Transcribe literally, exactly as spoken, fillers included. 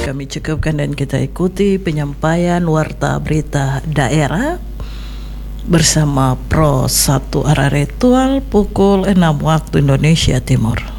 kami cukupkan dan kita ikuti penyampaian warta berita daerah bersama Pro satu Arah Ritual pukul enam waktu Indonesia Timur.